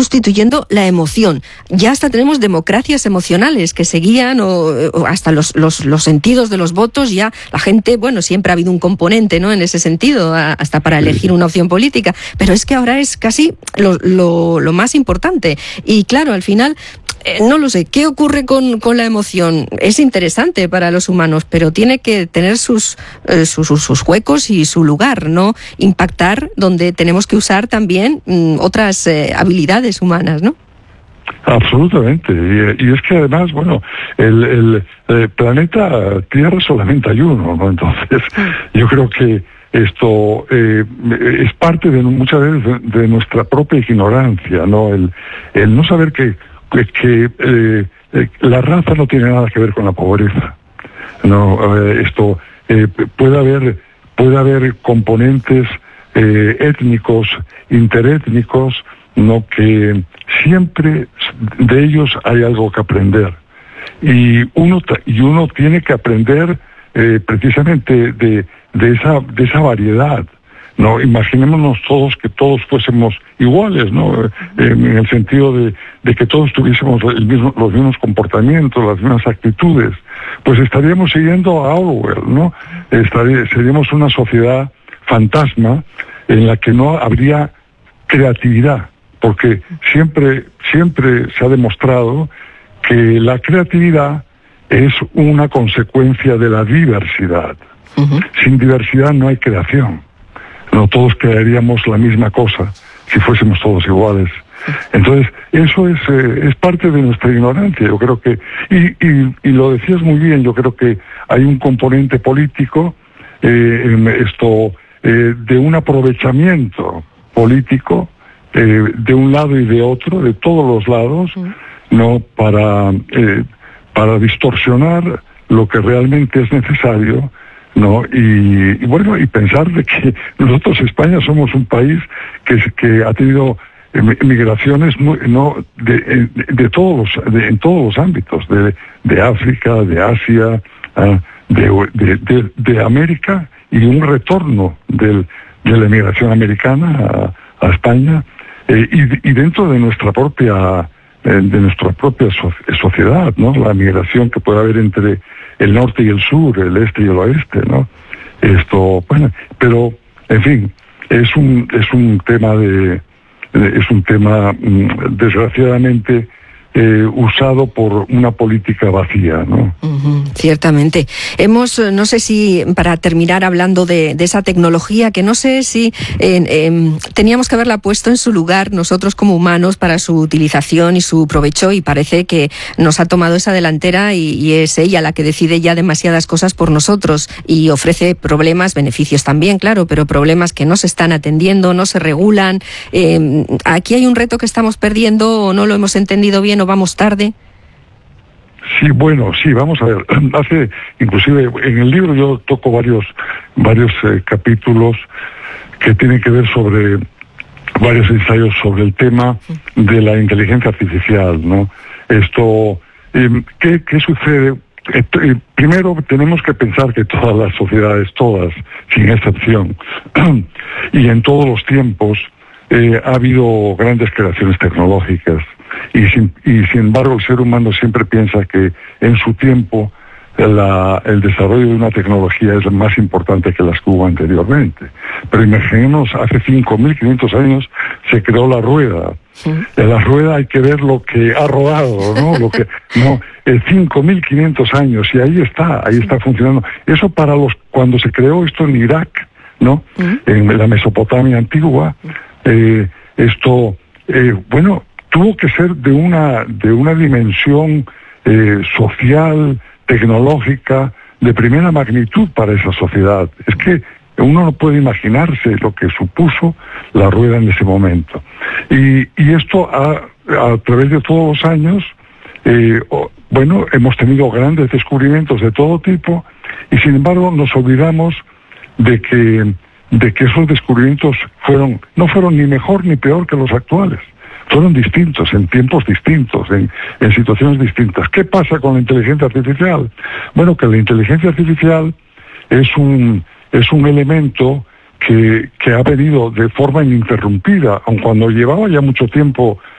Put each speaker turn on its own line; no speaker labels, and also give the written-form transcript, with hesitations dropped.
sustituyendo la emoción. Ya hasta tenemos democracias emocionales que seguían o hasta los sentidos de los votos. Ya la gente, bueno, siempre ha habido un componente, ¿no?, en ese sentido, hasta para elegir una opción política, pero es que ahora es casi lo más importante. Y claro, al final, no lo sé, ¿qué ocurre con la emoción? Es interesante para los humanos, pero tiene que tener sus huecos y su lugar, ¿no? Impactar donde tenemos que usar también otras habilidades humanas, ¿no?
Absolutamente, y es que además, bueno, el planeta Tierra solamente hay uno, ¿no? Entonces, yo creo que esto es parte de muchas veces de nuestra propia ignorancia, ¿no? El no saber que la raza no tiene nada que ver con la pobreza, ¿no? Puede haber componentes étnicos, interétnicos, ¿no?, que siempre de ellos hay algo que aprender, y uno tiene que aprender precisamente de esa variedad, ¿no? Imaginémonos todos que todos fuésemos iguales, ¿no? En el sentido de que todos tuviésemos los mismos comportamientos, las mismas actitudes, pues estaríamos siguiendo a Orwell, ¿no? Seríamos una sociedad fantasma en la que no habría creatividad, porque siempre se ha demostrado que la creatividad es una consecuencia de la diversidad. Uh-huh. Sin diversidad no hay creación. No todos crearíamos la misma cosa si fuésemos todos iguales. Entonces, eso es parte de nuestra ignorancia. Yo creo que, y lo decías muy bien, yo creo que hay un componente político, de un aprovechamiento político, de un lado y de otro, de todos los lados, ¿no?, para distorsionar lo que realmente es necesario, ¿no? Y bueno, y pensar de que nosotros, España, somos un país que ha tenido migraciones en todos los ámbitos, de África, de Asia, de América, y un retorno de la emigración americana a España, y dentro de nuestra propia sociedad, ¿no? La migración que puede haber entre el norte y el sur, el este y el oeste, ¿no? Bueno, pero en fin, es un tema desgraciadamente usado por una política vacía, ¿no?
Uh-huh, ciertamente. No sé si, para terminar hablando de esa tecnología, que no sé si teníamos que haberla puesto en su lugar nosotros como humanos para su utilización y su provecho, y parece que nos ha tomado esa delantera y es ella la que decide ya demasiadas cosas por nosotros y ofrece problemas, beneficios también, claro, pero problemas que no se están atendiendo, no se regulan. Aquí hay un reto que estamos perdiendo, o no lo hemos entendido bien, o vamos tarde.
Sí, bueno, sí, vamos a ver. Inclusive en el libro yo toco varios capítulos que tienen que ver sobre varios ensayos sobre el tema de la inteligencia artificial, ¿no? ¿Qué sucede? Primero tenemos que pensar que todas las sociedades, todas, sin excepción, y en todos los tiempos, ha habido grandes creaciones tecnológicas. Y sin embargo el ser humano siempre piensa que en su tiempo el desarrollo de una tecnología es más importante que las que hubo anteriormente. Pero imaginemos, hace 5.500 años se creó la rueda. Sí. En la rueda hay que ver lo que ha rodado, ¿no? 5.500 años, y ahí está funcionando. Eso cuando se creó esto en Irak, ¿no? En la Mesopotamia antigua, tuvo que ser de una dimensión social, tecnológica, de primera magnitud para esa sociedad. Es que uno no puede imaginarse lo que supuso la rueda en ese momento. Y esto a través de todos los años, hemos tenido grandes descubrimientos de todo tipo, y sin embargo nos olvidamos de que esos descubrimientos no fueron ni mejor ni peor que los actuales. Fueron distintos, en tiempos distintos, en situaciones distintas. ¿Qué pasa con la inteligencia artificial? Bueno, que la inteligencia artificial es un elemento que ha venido de forma ininterrumpida, aun cuando llevaba ya mucho tiempo